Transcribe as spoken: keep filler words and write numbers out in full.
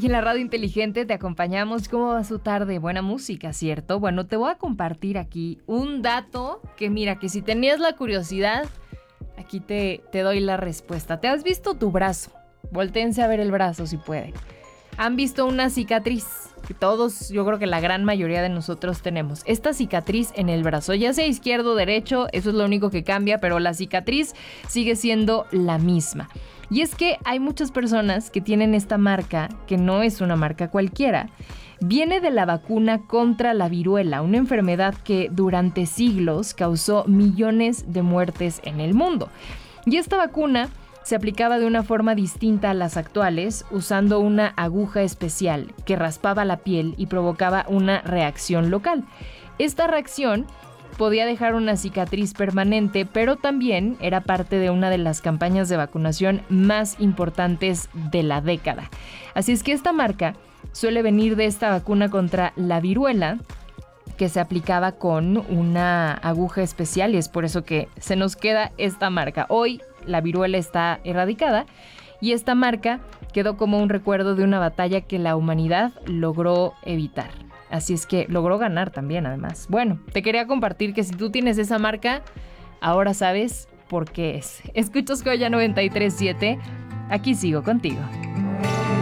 Aquí en la radio inteligente te acompañamos. ¿Cómo va su tarde? Buena música, ¿cierto? Bueno, te voy a compartir aquí un dato que mira, que si tenías la curiosidad, aquí te, te doy la respuesta. ¿Te has visto tu brazo? Voltéense a ver el brazo si pueden. ¿Han visto una cicatriz? Que todos, yo creo que la gran mayoría de nosotros tenemos. Esta cicatriz en el brazo, ya sea izquierdo o derecho, eso es lo único que cambia, pero la cicatriz sigue siendo la misma. Y es que hay muchas personas que tienen esta marca, que no es una marca cualquiera. Viene de la vacuna contra la viruela, una enfermedad que durante siglos causó millones de muertes en el mundo. Y esta vacuna se aplicaba de una forma distinta a las actuales, usando una aguja especial que raspaba la piel y provocaba una reacción local. Esta reacción podía dejar una cicatriz permanente, pero también era parte de una de las campañas de vacunación más importantes de la década. Así es que esta marca suele venir de esta vacuna contra la viruela, que se aplicaba con una aguja especial, y es por eso que se nos queda esta marca. Hoy la viruela está erradicada y esta marca quedó como un recuerdo de una batalla que la humanidad logró evitar. Así es que logró ganar también, además. Bueno, te quería compartir que si tú tienes esa marca, ahora sabes por qué es. Escuchas Joya noventa y tres punto siete, aquí sigo contigo.